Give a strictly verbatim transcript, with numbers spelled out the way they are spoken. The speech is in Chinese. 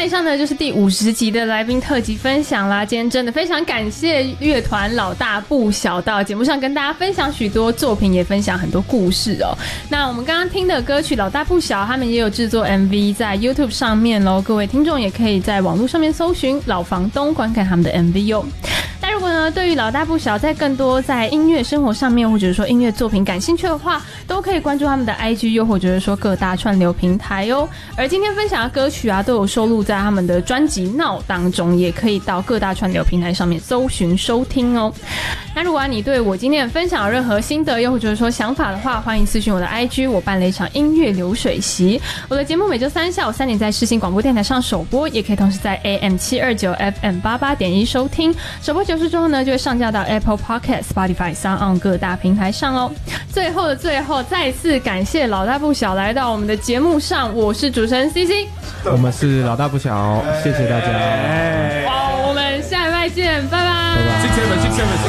以上呢就是第五十集的来宾特辑分享啦。今天真的非常感谢乐团老大不小到节目上跟大家分享许多作品，也分享很多故事哦。那我们刚刚听的歌曲老大不小，他们也有制作 M V 在 YouTube 上面咯，各位听众也可以在网络上面搜寻老房东观看他们的 M V 哦。那如果呢对于老大不小在更多在音乐生活上面或者说音乐作品感兴趣的话，都可以关注他们的 I G 又或者是说各大串流平台哦。而今天分享的歌曲啊都有收录在他们的专辑闹当中，也可以到各大串流平台上面搜寻收听哦。那如果、啊、你对我今天的分享有任何心得又或者说想法的话，欢迎私讯我的 I G， 我办了一场音乐流水席。我的节目每周三下午三点在世新广播电台上首播，也可以同时在 A M 七二九 F M 八八点一收听。首播结束之后呢，就会上架到 Apple Podcast、Spotify、SoundOn 各大平台上哦。最后的最后，再次感谢老大不小来到我们的节目上，我是主持人 C C， 我们是老大不小，谢谢大家。 哇，我们下礼拜见，拜拜。 拜拜。